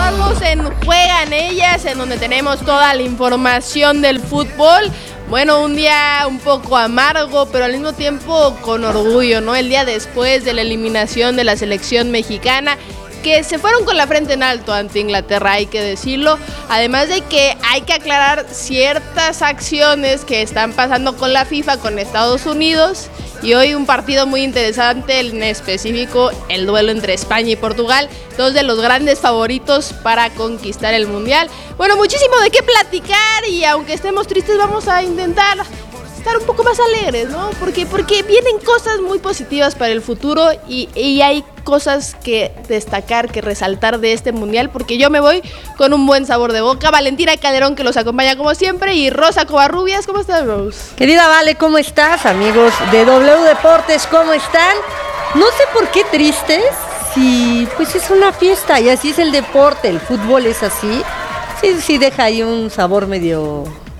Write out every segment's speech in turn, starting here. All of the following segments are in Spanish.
vamos en Juegan Ellas, en donde tenemos toda la información del fútbol. Bueno, un día un poco amargo, pero al mismo tiempo con orgullo, ¿no? El día después de la eliminación de la selección mexicana, que se fueron con la frente en alto ante Inglaterra, hay que decirlo. Además de que hay que aclarar ciertas acciones que están pasando con la FIFA, con Estados Unidos. Y hoy un partido muy interesante, en específico el duelo entre España y Portugal, dos de los grandes favoritos para conquistar el Mundial. Bueno, muchísimo de qué platicar y aunque estemos tristes vamos a intentar estar un poco más alegres, ¿no? Porque vienen cosas muy positivas para el futuro y hay cosas que destacar, que resaltar de este Mundial, porque yo me voy con un buen sabor de boca. Valentina Calderón, que los acompaña como siempre, y Rosa Covarrubias. ¿Cómo estás, Rose? Querida Vale, ¿cómo estás? Amigos de W Deportes, ¿cómo están? No sé por qué tristes, si pues es una fiesta y así es el deporte, el fútbol es así. Sí deja ahí un sabor medio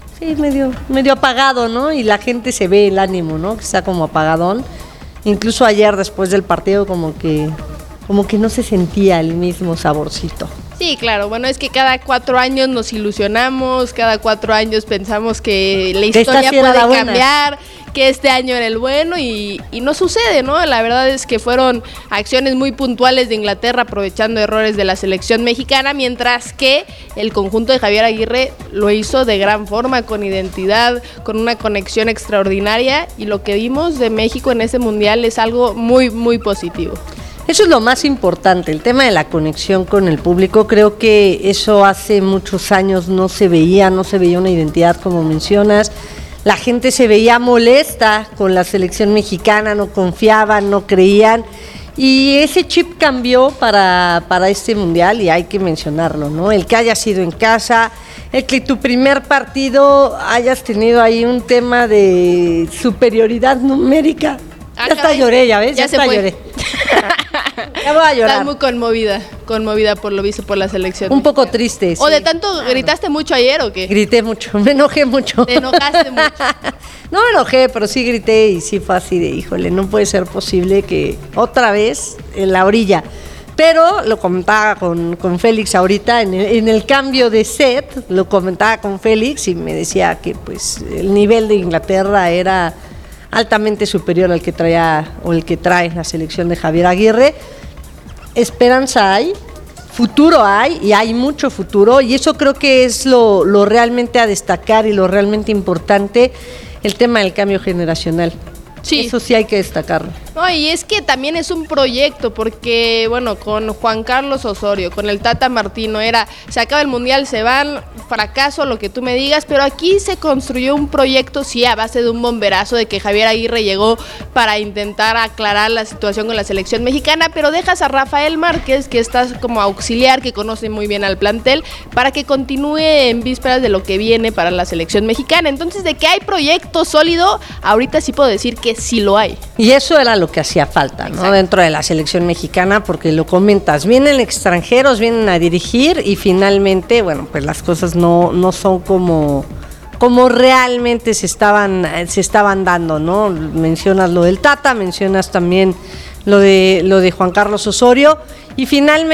apagado, ¿no? Y la gente se ve el ánimo, ¿no? Que está como apagadón. Incluso ayer después del partido como que no se sentía el mismo saborcito. Sí, claro, bueno, es que cada 4 años nos ilusionamos, cada 4 años pensamos que la historia puede cambiar, que este año era el bueno y no sucede, ¿no? La verdad es que fueron acciones muy puntuales de Inglaterra aprovechando errores de la selección mexicana, mientras que el conjunto de Javier Aguirre lo hizo de gran forma, con identidad, con una conexión extraordinaria, y lo que vimos de México en ese Mundial es algo muy, muy positivo. Eso es lo más importante, el tema de la conexión con el público. Creo que eso hace muchos años no se veía una identidad como mencionas. La gente se veía molesta con la selección mexicana, no confiaban, no creían. Y ese chip cambió para este Mundial y hay que mencionarlo, ¿no? El que haya sido en casa, el que tu primer partido hayas tenido ahí un tema de superioridad numérica. Ya hasta lloré, ya ves, ya hasta lloré. Ya voy a llorar. Estás muy conmovida por lo visto por la selección. Un poco triste. ¿O de tanto gritaste mucho ayer o qué? Grité mucho, me enojé mucho. Te enojaste mucho. No me enojé, pero sí grité y sí fue así de, híjole, no puede ser posible que otra vez en la orilla. Pero lo comentaba con Félix ahorita, en el cambio de set, lo comentaba con Félix y me decía que pues el nivel de Inglaterra era altamente superior al que traía o el que trae la selección de Javier Aguirre. Esperanza hay, futuro hay y hay mucho futuro, y eso creo que es lo realmente a destacar y lo realmente importante, el tema del cambio generacional. Sí. Eso sí hay que destacarlo. No, y es que también es un proyecto, porque, bueno, con Juan Carlos Osorio, con el Tata Martino, se acaba el Mundial, se van, fracaso, lo que tú me digas, pero aquí se construyó un proyecto, sí, a base de un bomberazo, de que Javier Aguirre llegó para intentar aclarar la situación con la selección mexicana, pero dejas a Rafael Márquez, que está como auxiliar, que conoce muy bien al plantel, para que continúe en vísperas de lo que viene para la selección mexicana. Entonces, de que hay proyecto sólido, ahorita sí puedo decir que sí lo hay. Y eso era lo que hacía falta, ¿no? Exacto. Dentro de la selección mexicana, porque lo comentas, vienen extranjeros, vienen a dirigir y finalmente, bueno, pues las cosas no son como realmente se estaban dando, ¿no? Mencionas lo del Tata, mencionas también lo de Juan Carlos Osorio y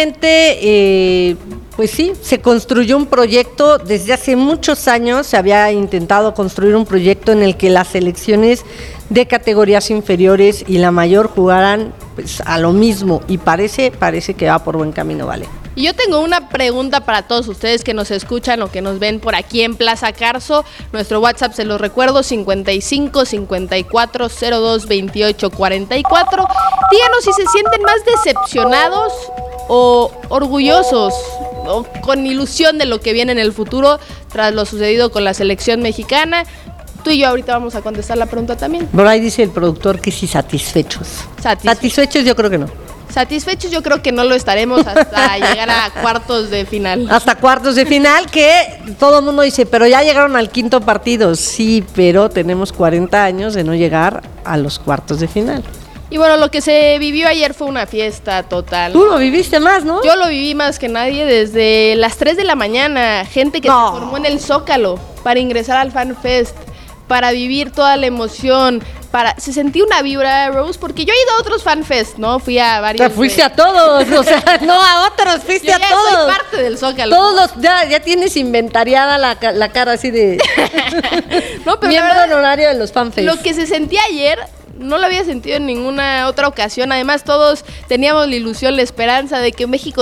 finalmente pues sí, se construyó un proyecto. Desde hace muchos años se había intentado construir un proyecto en el que las selecciones de categorías inferiores y la mayor jugaran pues a lo mismo, y parece que va por buen camino, Vale. Y yo tengo una pregunta para todos ustedes que nos escuchan o que nos ven por aquí en Plaza Carso. Nuestro WhatsApp, se los recuerdo, 55 54 02 28 44. Díganos si se sienten más decepcionados o orgullosos o con ilusión de lo que viene en el futuro tras lo sucedido con la selección mexicana. Tú y yo ahorita vamos a contestar la pregunta también. Por ahí dice el productor que sí, satisfechos. Satisfechos yo creo que no. Satisfechos yo creo que no lo estaremos hasta llegar a cuartos de final. Hasta cuartos de final, que todo el mundo dice, pero ya llegaron al quinto partido. Sí, pero tenemos 40 años de no llegar a los cuartos de final. Y bueno, lo que se vivió ayer fue una fiesta total. Tú lo viviste más, ¿no? Yo lo viví más que nadie, desde las 3 de la mañana. Gente que se formó en el Zócalo para ingresar al Fan Fest, para vivir toda la emoción. se sentía una vibra, Rose, porque yo he ido a otros FanFest, ¿no? Fui a varios. O sea, fuiste a todos, o sea, no a otros, fuiste yo a ya todos. soy parte del Zócalo. Todos ya tienes inventariada la cara así de no, pero miembro honorario de los FanFest. Lo que se sentía ayer no lo había sentido en ninguna otra ocasión. Además, todos teníamos la ilusión, la esperanza de que México